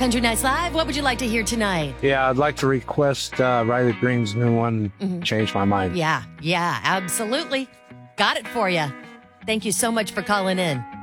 Country Nights Live, what would you like to hear tonight? Yeah, I'd like to request Riley Green's new one, Change My Mind. Yeah, absolutely. Got it for you. Thank you so much for calling in.